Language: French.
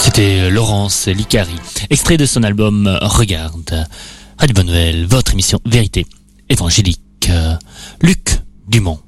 C'était Laurence Licari, extrait de son album Regarde. Radio Bonne Nouvelle, votre émission Vérité évangélique. Luc Dumont.